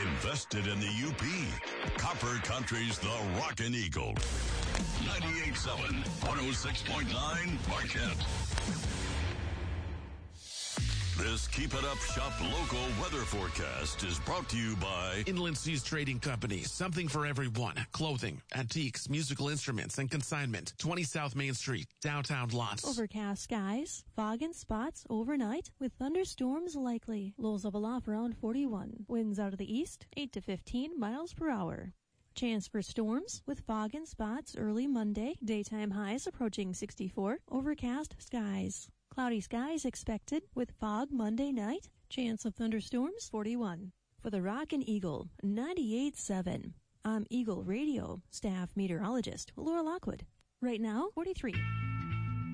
Invested in the UP. Copper Country's The Rockin' Eagle. 98.7, 106.9 Marquette. This Keep It Up Shop local weather forecast is brought to you by Inland Seas Trading Company. Something for everyone. Clothing, antiques, musical instruments, and consignment. 20 South Main Street, downtown Lots. Overcast skies, fog and spots overnight with thunderstorms likely. Lows of aloft around 41. Winds out of the east, 8 to 15 miles per hour. Chance for storms with fog and spots early Monday. Daytime highs approaching 64. Overcast skies. Cloudy skies expected with fog Monday night. Chance of thunderstorms 41. For the Rockin' Eagle 98.7. I'm Eagle Radio staff meteorologist Laura Lockwood. Right now 43.